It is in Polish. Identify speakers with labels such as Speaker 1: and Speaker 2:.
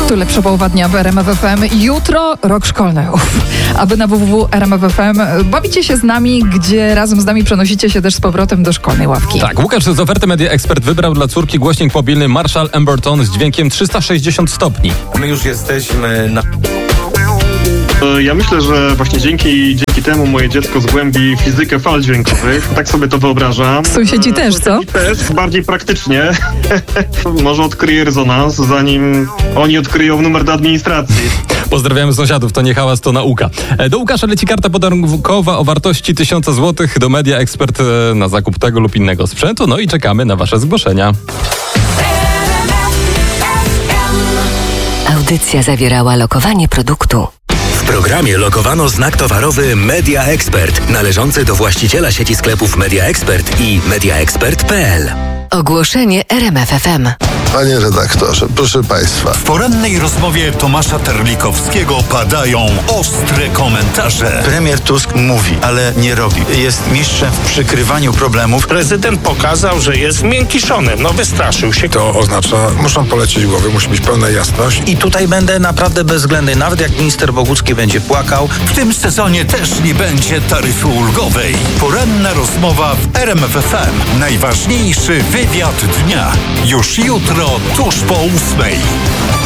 Speaker 1: Tu lepsza połowa dnia w RMF FM. Jutro rok szkolny. Aby na www.rmf FM bawicie się z nami, gdzie razem z nami przenosicie się też z powrotem do szkolnej ławki.
Speaker 2: Tak, Łukasz z oferty Media Expert wybrał dla córki głośnik mobilny Marshall Emberton z dźwiękiem 360 stopni.
Speaker 3: My już jesteśmy na...
Speaker 4: Ja myślę, że właśnie dzięki temu moje dziecko zgłębi fizykę fal dźwiękowych. Tak sobie to wyobrażam.
Speaker 1: Sąsiedzi też, co?
Speaker 4: Też, bardziej praktycznie. Może odkryje rezonans, zanim oni odkryją numer do administracji.
Speaker 2: Pozdrawiamy sąsiadów, to nie hałas, to nauka. Do Łukasza leci karta podarunkowa o wartości 1000 zł do Media Expert na zakup tego lub innego sprzętu. No i czekamy na wasze zgłoszenia.
Speaker 5: Audycja zawierała lokowanie produktu.
Speaker 6: W programie lokowano znak towarowy Media Expert, należący do właściciela sieci sklepów Media Expert i mediaexpert.pl.
Speaker 5: Ogłoszenie RMF FM.
Speaker 7: Panie redaktorze, proszę Państwa.
Speaker 8: W porannej rozmowie Tomasza Terlikowskiego padają ostre komentarze.
Speaker 9: Premier Tusk mówi, ale nie robi. Jest mistrzem w przykrywaniu problemów.
Speaker 10: Prezydent pokazał, że jest miękiszony. Wystraszył się.
Speaker 11: To oznacza, muszą polecieć głowy, musi być pełna jasność.
Speaker 9: I tutaj będę naprawdę bezwzględny, nawet jak minister Bogucki będzie płakał.
Speaker 8: W tym sezonie też nie będzie taryfy ulgowej. Poranna rozmowa w RMF FM. Najważniejszy wywiad dnia. Już jutro, tuż po 8:00.